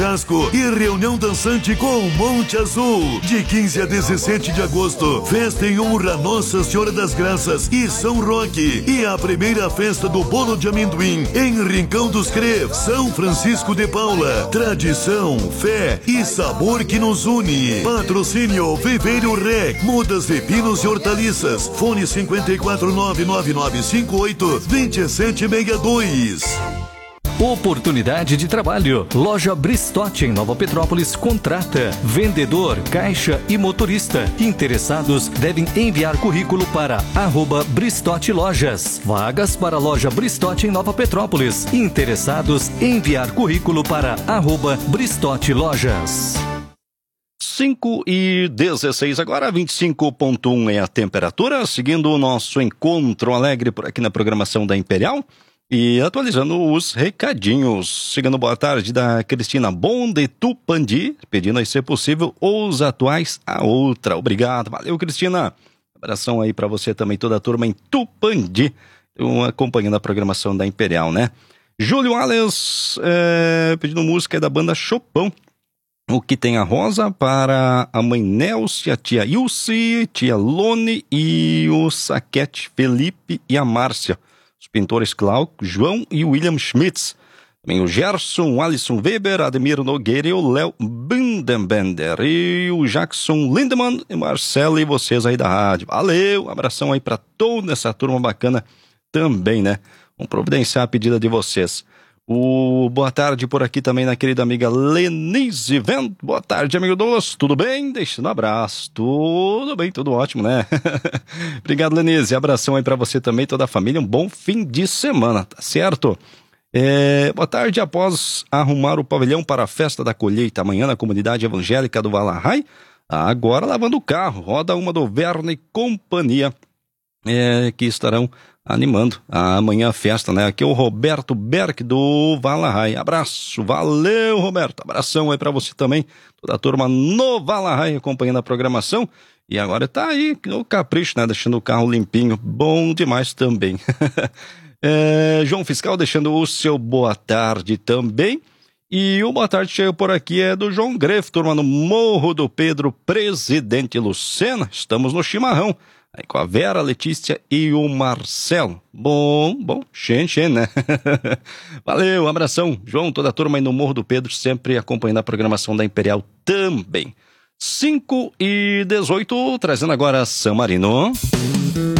Casco e reunião dançante com Monte Azul. De 15 a 17 de agosto, festa em honra a Nossa Senhora das Graças e São Roque. E a primeira festa do bolo de amendoim em Rincão dos Crê, São Francisco de Paula. Tradição, fé e sabor que nos une. Patrocínio Viveiro Rec, mudas de pinos e hortaliças. Fone 54999582762. Oportunidade de trabalho. Loja Bristotti em Nova Petrópolis contrata vendedor, caixa e motorista. Interessados devem enviar currículo para @Bristotti Lojas. Vagas para a Loja Bristotti em Nova Petrópolis. Interessados enviar currículo para @Bristotti Lojas. 5:16 agora, 25,1 é a temperatura. Seguindo o nosso encontro alegre por aqui na programação da Imperial. E atualizando os recadinhos. Chegando boa tarde da Cristina Bonde Tupandi, pedindo aí, se possível, os atuais a outra. Obrigado, valeu, Cristina. Abração aí pra você também, toda a turma em Tupandi, acompanhando a programação da Imperial, né? Júlio Alves, pedindo música da banda Chopão. O que tem a Rosa para a mãe Nelce, a tia Ilse, tia Lone e o Saquete Felipe e a Márcia. Os pintores Glauco, João e William Schmitz. Também o Gerson, o Alisson Weber, Ademir Nogueira e o Léo Bindenbender. E o Jackson Lindemann e Marcelo e vocês aí da rádio. Valeu, abração aí pra toda essa turma bacana também, né? Vamos providenciar a pedida de vocês. Boa tarde por aqui também na querida amiga Lenise Vento. Boa tarde, amigo doce, tudo bem? Deixando um abraço. Tudo bem, tudo ótimo, né? Obrigado, Lenise. Abração aí pra você também, toda a família. Um bom fim de semana, tá certo? Boa tarde. Após arrumar o pavilhão para a festa da colheita amanhã na comunidade evangélica do Valahai, agora lavando o carro. Roda uma do Verne Companhia, que estarão animando amanhã a festa, né? Aqui é o Roberto Berg do Valahai. Abraço, valeu, Roberto. Abração aí pra você também, toda a turma no Valahai acompanhando a programação. E agora tá aí no capricho, né? Deixando o carro limpinho, bom demais também. João Fiscal deixando o seu boa tarde também. E o boa tarde chega por aqui é do João Greff, turma no Morro do Pedro, Presidente Lucena. Estamos no chimarrão. Aí com a Vera, a Letícia e o Marcelo. Bom, xen, né? Valeu, abração. João, toda a turma aí no Morro do Pedro, sempre acompanhando a programação da Imperial também. 5:18, trazendo agora San Marino.